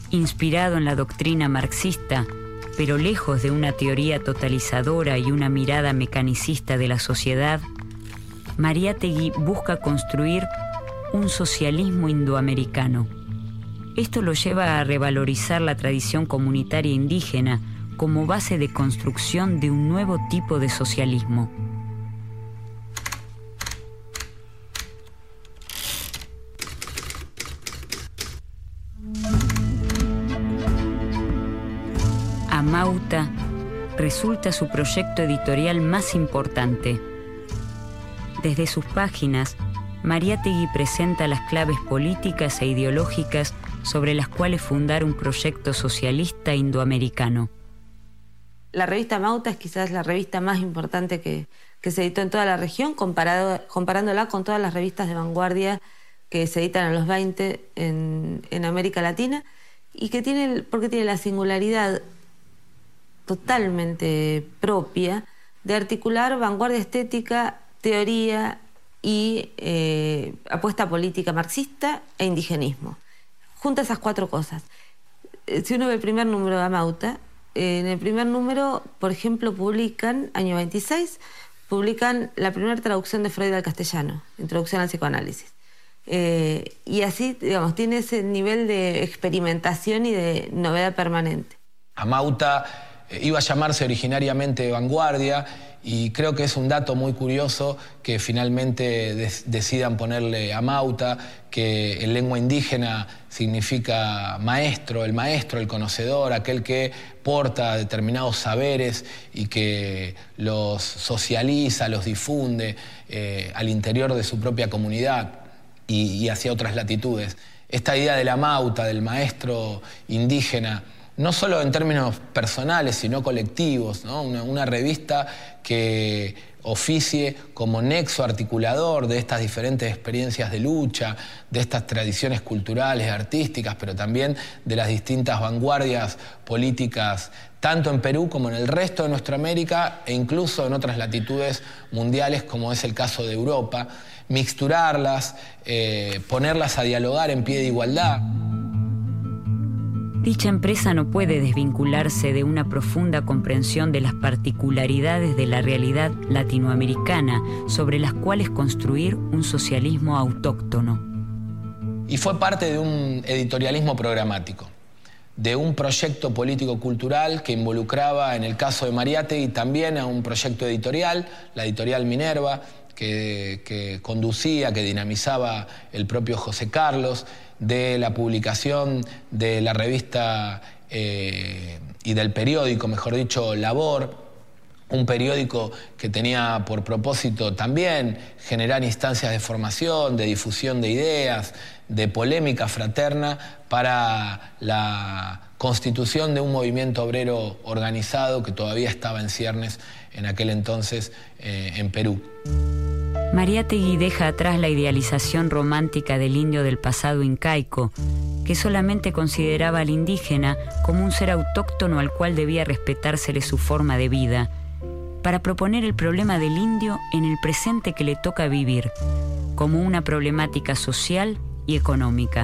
Inspirado en la doctrina marxista, pero lejos de una teoría totalizadora y una mirada mecanicista de la sociedad, Mariátegui busca construir un socialismo indoamericano. Esto lo lleva a revalorizar la tradición comunitaria indígena como base de construcción de un nuevo tipo de socialismo. Amauta resulta su proyecto editorial más importante. Desde sus páginas, Mariátegui presenta las claves políticas e ideológicas sobre las cuales fundar un proyecto socialista indoamericano. La revista Amauta es quizás la revista más importante que se editó en toda la región, comparándola con todas las revistas de vanguardia que se editan en los 20 en América Latina, y que porque tiene la singularidad totalmente propia de articular vanguardia estética, teoría y apuesta política marxista e indigenismo. Junta esas cuatro cosas. Si uno ve el primer número de Amauta, en el primer número, por ejemplo, año 26, publican la primera traducción de Freud al castellano, Introducción al psicoanálisis. Y así, digamos, tiene ese nivel de experimentación y de novedad permanente. Amauta iba a llamarse originariamente Vanguardia, y creo que es un dato muy curioso que finalmente decidan ponerle Amauta, que en lengua indígena significa maestro, el conocedor, aquel que porta determinados saberes y que los socializa, los difunde al interior de su propia comunidad y hacia otras latitudes. Esta idea del Amauta, del maestro indígena, no solo en términos personales, sino colectivos, ¿no? Una revista que oficie como nexo articulador de estas diferentes experiencias de lucha, de estas tradiciones culturales, artísticas, pero también de las distintas vanguardias políticas, tanto en Perú como en el resto de nuestra América e incluso en otras latitudes mundiales, como es el caso de Europa, mixturarlas, ponerlas a dialogar en pie de igualdad. Dicha empresa no puede desvincularse de una profunda comprensión de las particularidades de la realidad latinoamericana sobre las cuales construir un socialismo autóctono. Y fue parte de un editorialismo programático, de un proyecto político-cultural que involucraba, en el caso de Mariátegui, también a un proyecto editorial, la editorial Minerva, que conducía, que dinamizaba el propio José Carlos, de la publicación de la revista y del periódico, mejor dicho, Labor, un periódico que tenía por propósito también generar instancias de formación, de difusión de ideas, de polémica fraterna para la constitución de un movimiento obrero organizado que todavía estaba en ciernes en aquel entonces en Perú. Mariátegui deja atrás la idealización romántica del indio del pasado incaico, que solamente consideraba al indígena como un ser autóctono al cual debía respetársele su forma de vida, para proponer el problema del indio en el presente que le toca vivir, como una problemática social y económica.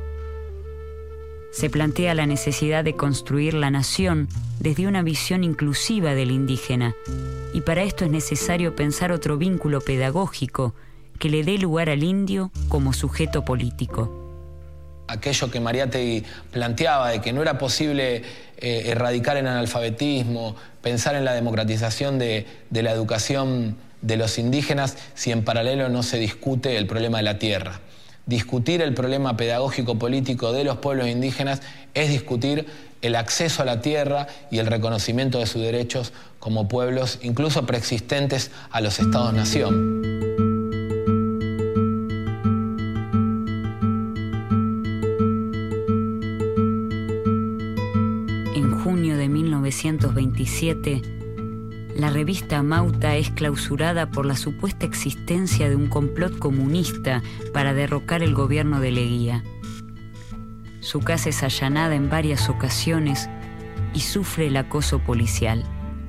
Se plantea la necesidad de construir la nación desde una visión inclusiva del indígena, y para esto es necesario pensar otro vínculo pedagógico que le dé lugar al indio como sujeto político. Aquello que Mariátegui planteaba de que no era posible erradicar el analfabetismo, pensar en la democratización de la educación de los indígenas si en paralelo no se discute el problema de la tierra. Discutir el problema pedagógico-político de los pueblos indígenas es discutir el acceso a la tierra y el reconocimiento de sus derechos como pueblos, incluso preexistentes a los estados-nación. En junio de 1927, la revista Amauta es clausurada por la supuesta existencia de un complot comunista para derrocar el gobierno de Leguía. Su casa es allanada en varias ocasiones y sufre el acoso policial.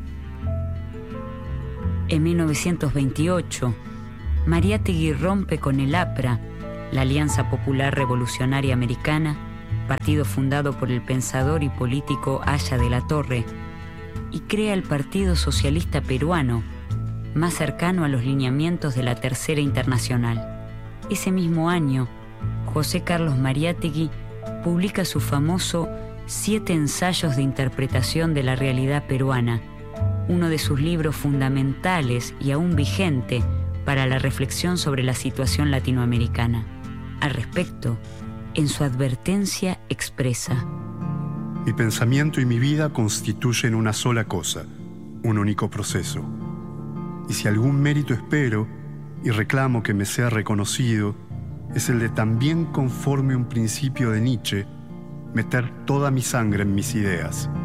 En 1928, Mariátegui rompe con el APRA, la Alianza Popular Revolucionaria Americana, partido fundado por el pensador y político Aya de la Torre, y crea el Partido Socialista Peruano, más cercano a los lineamientos de la Tercera Internacional. Ese mismo año, José Carlos Mariátegui publica su famoso 7 ensayos de interpretación de la realidad peruana, uno de sus libros fundamentales y aún vigente para la reflexión sobre la situación latinoamericana. Al respecto, en su advertencia expresa: mi pensamiento y mi vida constituyen una sola cosa, un único proceso. Y si algún mérito espero y reclamo que me sea reconocido, es el de también, conforme un principio de Nietzsche, meter toda mi sangre en mis ideas.